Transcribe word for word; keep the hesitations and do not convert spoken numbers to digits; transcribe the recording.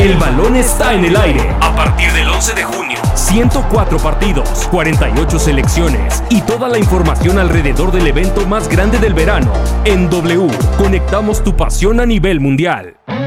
El balón está en el aire. A partir del once de junio. ciento cuatro partidos, cuarenta y ocho selecciones y toda la información alrededor del evento más grande del verano. En W, conectamos tu pasión a nivel mundial.